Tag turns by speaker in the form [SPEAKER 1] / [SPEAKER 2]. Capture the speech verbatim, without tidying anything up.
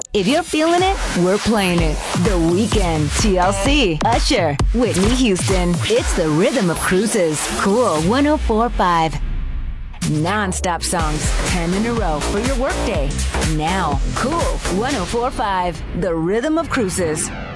[SPEAKER 1] If you're feeling it, we're playing it. The Weeknd, T L C, Usher, Whitney Houston. It's the rhythm of cruises. Cool one oh four point five. Non-stop songs, ten in a row for your workday. Now, Cool one oh four point five, the rhythm of cruises.